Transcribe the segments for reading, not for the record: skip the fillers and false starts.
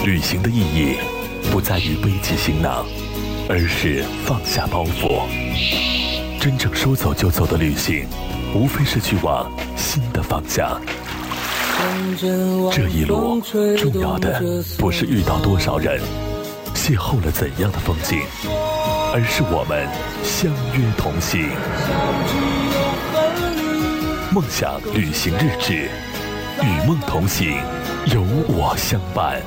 旅行的意义不在于背起行囊，而是放下包袱。真正说走就走的旅行，无非是去往新的方向。这一路重要的不是遇到多少人，邂逅了怎样的风景，而是我们相约同行。梦想旅行日志，与梦同行，有我相伴。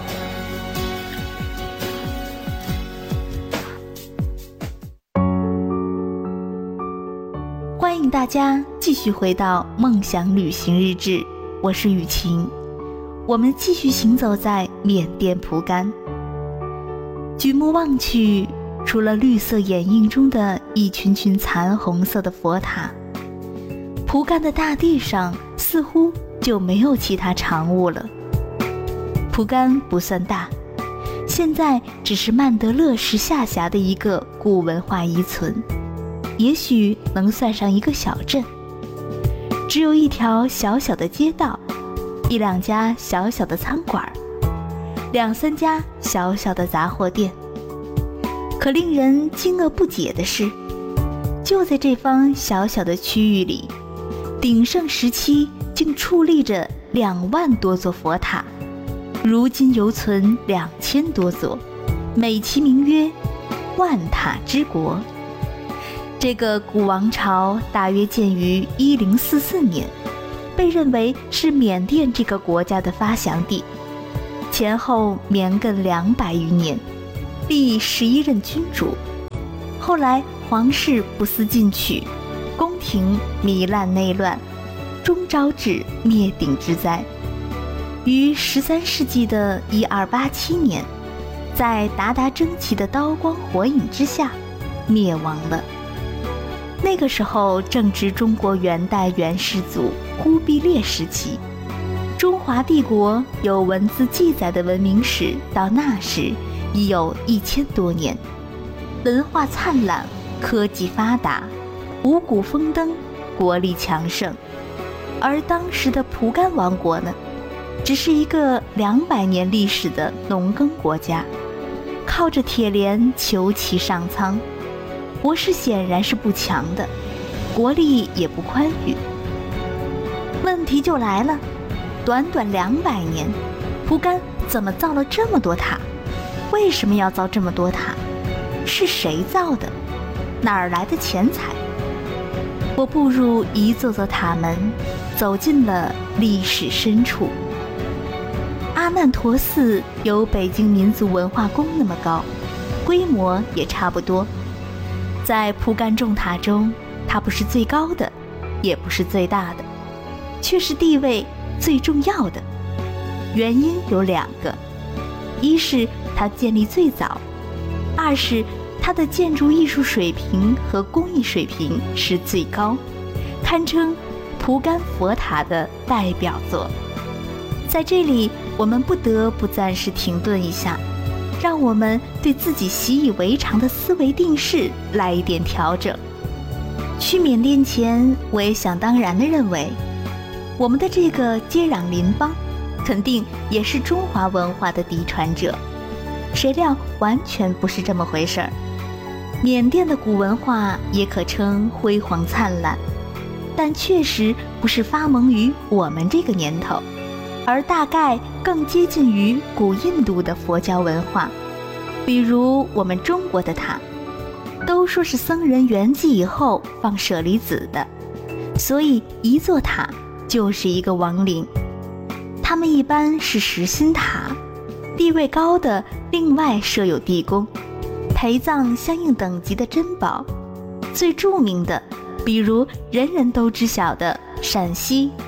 欢迎大家继续回到梦想旅行日志，我是雨晴。我们继续行走在缅甸蒲甘。举目望去，除了绿色掩映中的一群群残红色的佛塔，蒲甘的大地上似乎就没有其他长物了。蒲甘不算大，现在只是曼德勒市下辖的一个古文化遗存，也许能算上一个小镇。只有一条小小的街道，一两家小小的餐馆，两三家小小的杂货店。可令人惊愕不解的是，就在这方小小的区域里，鼎盛时期竟矗立着2万多座佛塔，如今犹存2000多座，美其名曰万塔之国。这个古王朝大约建于1044年，被认为是缅甸这个国家的发祥地，前后绵亘200余年，历11任君主。后来皇室不思进取，宫廷糜烂内乱，终招致灭顶之灾，于13世纪的1287年，在鞑靼争旗的刀光火影之下灭亡了。那个时候正值中国元代元世祖忽必烈时期，中华帝国有文字记载的文明史到那时已有1000多年，文化灿烂，科技发达，五谷丰登，国力强盛。而当时的蒲甘王国呢，只是一个200年历史的农耕国家，靠着铁镰求其上苍，国势显然是不强的，国力也不宽裕。问题就来了，短短200年，蒲甘怎么造了这么多塔？为什么要造这么多塔？是谁造的？哪儿来的钱财？我步入一座座塔门，走进了历史深处。阿难陀寺有北京民族文化宫那么高，规模也差不多。在蒲甘众塔中，它不是最高的，也不是最大的，却是地位最重要的。原因有2个，一是它建立最早，二是它的建筑艺术水平和工艺水平是最高，堪称蒲甘佛塔的代表作。在这里，我们不得不暂时停顿一下，让我们对自己习以为常的思维定式来一点调整。去缅甸前，我也想当然地认为，我们的这个接壤邻邦肯定也是中华文化的嫡传者，谁料完全不是这么回事儿。缅甸的古文化也可称辉煌灿烂，但确实不是发蒙于我们这个年头，而大概更接近于古印度的佛教文化。比如我们中国的塔，都说是僧人圆寂以后放舍利子的，所以一座塔就是一个亡灵。他们一般是实心塔，地位高的另外设有地宫，陪葬相应等级的珍宝。最著名的，比如人人都知晓的陕西